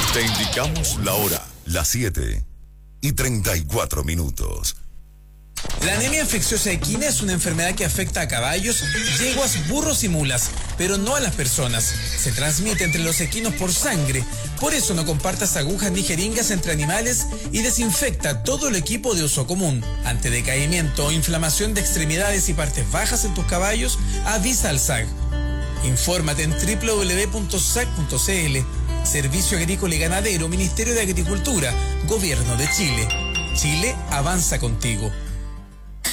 Te indicamos la hora, las 7:34. La anemia infecciosa equina es una enfermedad que afecta a caballos, yeguas, burros y mulas, pero no a las personas. Se transmite entre los equinos por sangre. Por eso no compartas agujas ni jeringas entre animales y desinfecta todo el equipo de uso común. Ante decaimiento o inflamación de extremidades y partes bajas en tus caballos, avisa al SAG. Infórmate en www.sag.cl. Servicio Agrícola y Ganadero, Ministerio de Agricultura, Gobierno de Chile. Chile avanza contigo.